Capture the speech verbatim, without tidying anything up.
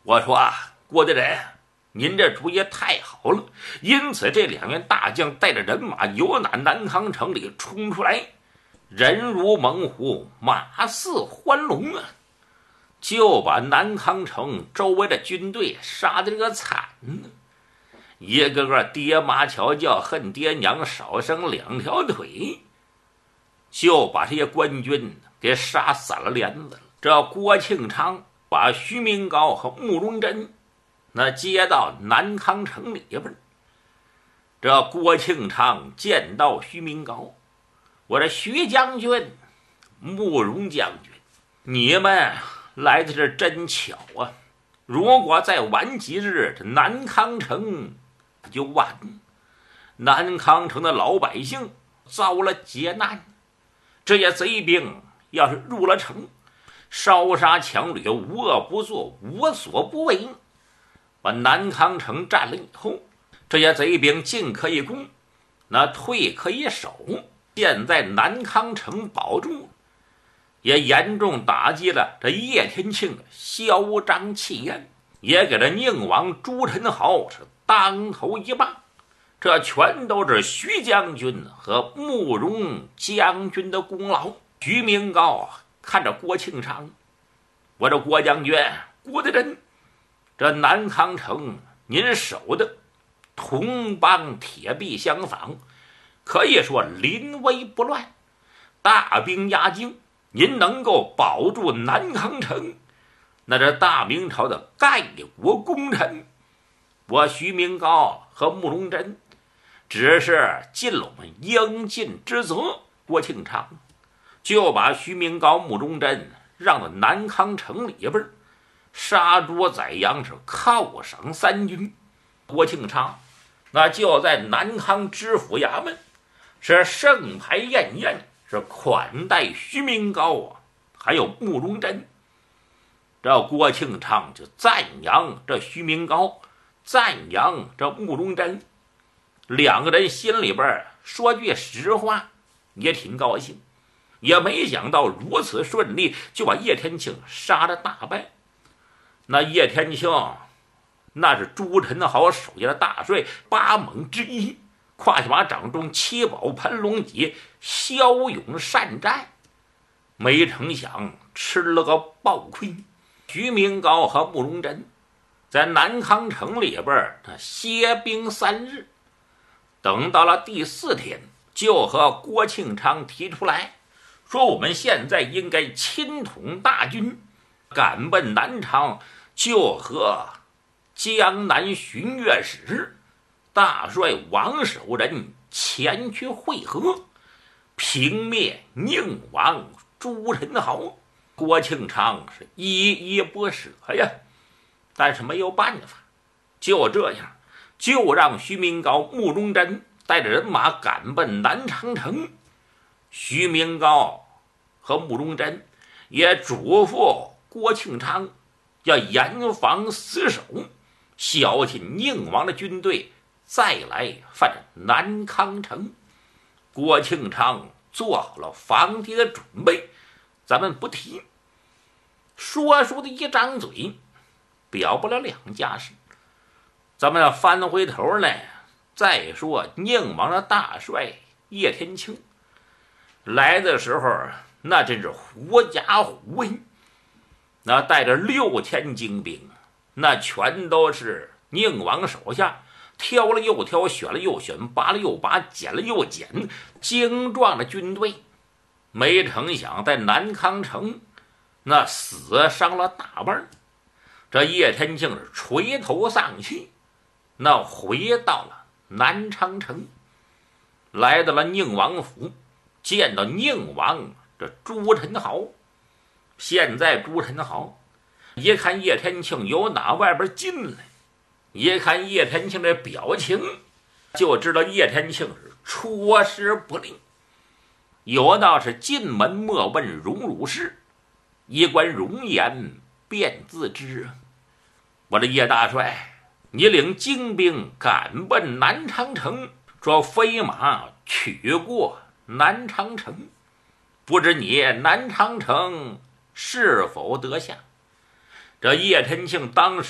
我说啊，郭大人，您这主意太好了。因此，这两员大将带着人马由那南康城里冲出来，人如猛虎，马似欢龙啊，就把南康城周围的军队杀得这个惨呢，一个个爹妈瞧叫，恨爹娘少生两条腿，就把这些官军给杀散了帘子了。这郭庆昌把徐明高和慕容真那接到南康城里边。这郭庆昌见到徐明高，我说徐将军、慕容将军，你们来的是真巧啊！如果再晚几日，这南康城就完了。南康城的老百姓遭了劫难，这些贼兵要是入了城，烧杀抢掠，无恶不作，无所不为，把南康城占了以后，这些贼兵进可以攻，那退可以守。现在南康城保住，也严重打击了这叶天庆嚣张气焰，也给这宁王朱宸濠是当头一棒。这全都是徐将军和慕容将军的功劳。徐明高看着郭庆昌，我说郭将军、郭大人，这南康城您守的铜帮铁壁相仿，可以说临危不乱，大兵压境，您能够保住南康城，那这大明朝的盖国功臣，我徐明高和慕容真只是尽了我们应尽之责。郭庆昌就把徐明高、慕容真让到南康城里边，杀猪宰羊，是犒赏三军。郭庆昌那就在南康知府衙门是盛牌宴宴，是款待徐明高啊，还有慕容真。这郭庆昌就赞扬这徐明高，赞扬这慕容真，两个人心里边说句实话，也挺高兴，也没想到如此顺利就把叶天庆杀了大败。那叶天庆那是朱宸濠手下的大帅，八猛之一，胯下马掌中七宝盘龙戟，骁勇善战，没成想吃了个暴亏。徐明高和慕容真在南康城里边他歇兵三日，等到了第四天，就和郭庆昌提出来说，我们现在应该亲统大军，赶奔南昌，就和江南巡阅使大帅王守仁前去会合，平灭宁王朱宸濠。郭庆昌是依依不舍呀，但是没有办法，就这样，就让徐明高、慕容真带着人马赶奔南昌城。徐明高和慕容真也嘱咐郭庆昌要严防死守，小心宁王的军队再来犯南康城。郭庆昌做好了防敌的准备，咱们不提。说书的一张嘴表不了两家事，咱们要翻回头来再说宁王的大帅叶天庆来的时候，那真是狐假虎威，那带着六千精兵，那全都是宁王手下挑了又挑，选了又选，拔了又拔，剪了又剪，精壮的军队。没成想在南康城那死伤了大半，这叶天庆是垂头丧气，那回到了南昌城，来到了宁王府，见到宁王这朱宸濠。现在朱宸濠一看叶天庆由哪外边进来，一看叶天庆这表情，就知道叶天庆是出师不利。有道是进门莫问荣辱事，一观容颜便自知。我的叶大帅，你领精兵赶奔南昌城，说飞马取过南昌城，不知你南昌城是否得下？这叶天庆当时